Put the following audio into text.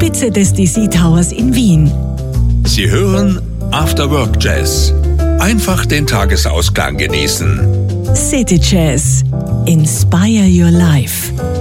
Spitze des DC Towers in Wien. Sie hören After Work Jazz. Einfach den Tagesausklang genießen. City Jazz. Inspire your life.